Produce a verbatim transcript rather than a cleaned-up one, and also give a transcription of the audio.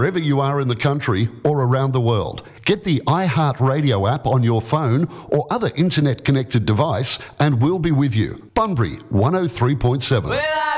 wherever you are in the country or around the world. Get the iHeartRadio app on your phone or other internet-connected device and we'll be with you. Bunbury one oh three point seven. Well,